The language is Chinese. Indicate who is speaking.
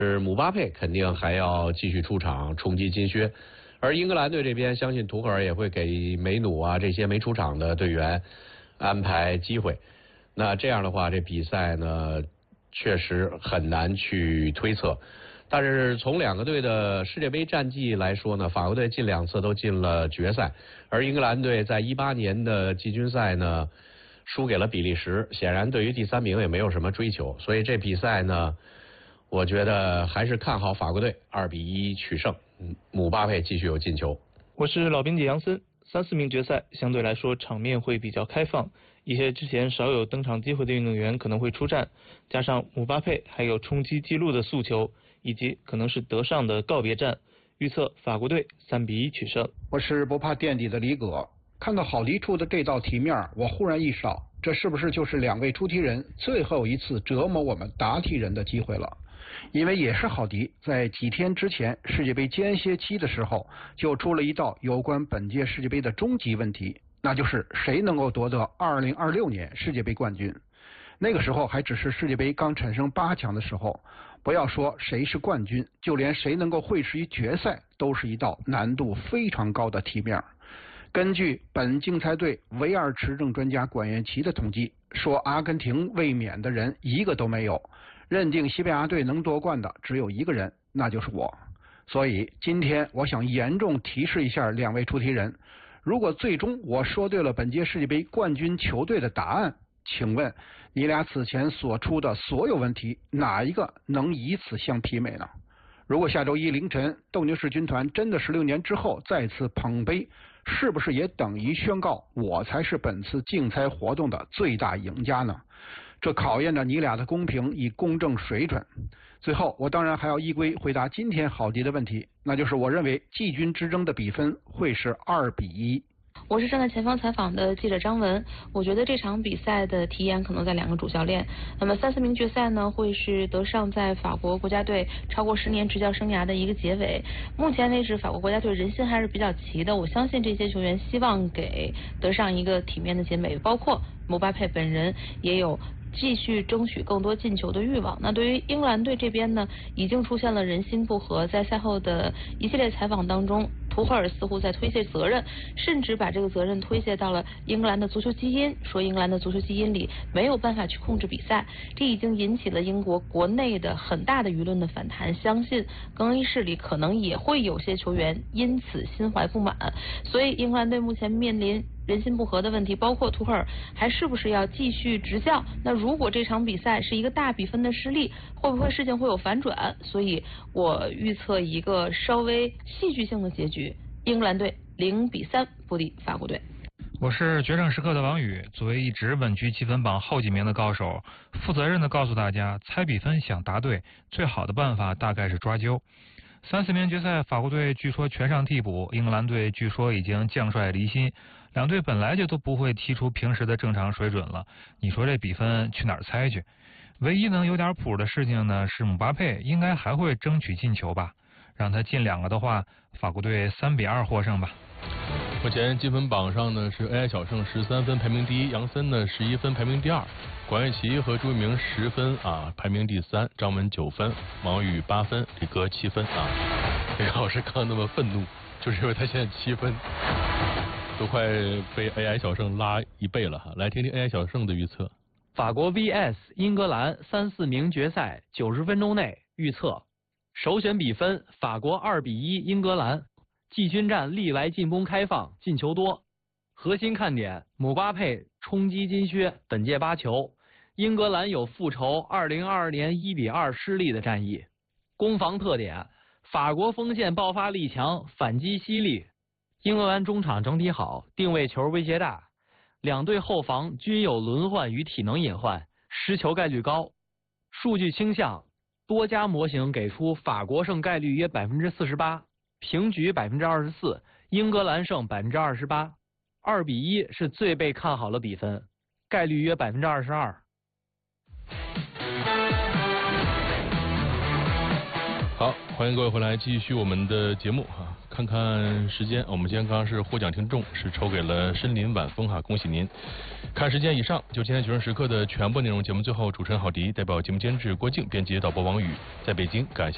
Speaker 1: 姆巴佩肯定还要继续出场冲击金靴，而英格兰队这边相信图赫尔也会给梅努啊这些没出场的队员安排机会。那这样的话，这比赛呢确实很难去推测。但是从两个队的世界杯战绩来说呢，法国队近2次都进了决赛，而英格兰队在18年的季军赛呢输给了比利时，显然对于第3名也没有什么追求，所以这比赛呢，我觉得还是看好法国队2-1取胜，姆巴佩继续有进球。
Speaker 2: 我是老编辑杨森。3、4名决赛相对来说场面会比较开放，一些之前少有登场机会的运动员可能会出战，加上姆巴佩还有冲击纪录的诉求，以及可能是德尚的告别战，预测法国队3-1取胜。
Speaker 3: 我是不怕垫底的李葛。看到郝迪出的这道题面，我忽然意识到，这是不是就是2位出题人最后一次折磨我们答题人的机会了？因为也是郝迪在几天之前世界杯间歇期的时候，就出了一道有关本届世界杯的终极问题，那就是谁能够夺得2026年世界杯冠军。那个时候还只是世界杯刚产生8强的时候，不要说谁是冠军，就连谁能够会师于决赛都是一道难度非常高的题面。根据本竞猜队唯二持证专家管元奇的统计，说阿根廷卫冕的人一个都没有，认定西班牙队能夺冠的只有一个人，那就是我。所以今天我想严重提示一下2位出题人，如果最终我说对了本届世界杯冠军球队的答案，请问你俩此前所出的所有问题哪一个能以此相媲美呢？如果下周1凌晨斗牛士军团真的16年之后再次捧杯，是不是也等于宣告我才是本次竞猜活动的最大赢家呢？这考验着你俩的公平与公正水准。最后我当然还要依规回答今天郝迪的问题，那就是我认为季军之争的比分会是2-1。
Speaker 4: 我是站在前方采访的记者张文。我觉得这场比赛的题眼可能在2个主教练。那么3、4名决赛呢，会是德尚在法国国家队超过10年执教生涯的一个结尾。目前为止，法国国家队人心还是比较齐的，我相信这些球员希望给德尚一个体面的结尾，包括姆巴佩本人也有继续争取更多进球的欲望。那对于英格兰队这边呢，已经出现了人心不和，在赛后的一系列采访当中，图赫尔似乎在推卸责任，甚至把这个责任推卸到了英格兰的足球基因，说英格兰的足球基因里没有办法去控制比赛，这已经引起了英国国内的很大的舆论的反弹，相信更衣室里可能也会有些球员因此心怀不满。所以英格兰队目前面临人心不和的问题，包括图赫尔还是不是要继续执教。那如果这场比赛是一个大比分的失利，会不会事情会有反转？所以我预测一个稍微戏剧性的结局，英格兰队0-3不敌法国队。
Speaker 5: 我是决胜时刻的王宇。作为一直稳居积分榜后几名的高手，负责任的告诉大家，猜比分想答对，最好的办法大概是抓阄。3、4名决赛，法国队据说全上替补，英格兰队据说已经将帅离心，两队本来就都不会踢出平时的正常水准了，你说这比分去哪儿猜去？唯一能有点谱的事情呢，是姆巴佩应该还会争取进球吧，让他进2个的话，法国队3-2获胜吧。
Speaker 6: 目前积分榜上呢是 AI 小胜13分排名第1，杨森呢11分排名第2，管乐琪和朱一鸣10分啊排名第3，张文9分，王宇8分，李哥7分啊。李老师刚那么愤怒，就是因为他现在7分，都快被 AI 小胜拉1倍了哈。来听听 AI 小胜的预测。
Speaker 7: 法国 vs 英格兰3、4名决赛90分钟内预测，首选比分法国2-1英格兰。季军战历来进攻开放，进球多。核心看点姆巴佩冲击金靴，本届8球。英格兰有复仇2022年1-2失利的战役。攻防特点，法国锋线爆发力强，反击犀利。英格兰中场整体好，定位球威胁大。两队后防均有轮换与体能隐患，失球概率高。数据倾向，多家模型给出法国胜概率约48%。平局24%，英格兰胜28%，2-1是最被看好的比分，概率约22%。
Speaker 6: 好，欢迎各位回来继续我们的节目哈。看看时间，我们今天刚刚是获奖听众是抽给了森林晚风哈，恭喜您。看时间，以上就今天决胜时刻的全部内容。节目最后，主持人郝迪代表节目监制郭静，编辑导播王宇，在北京感谢。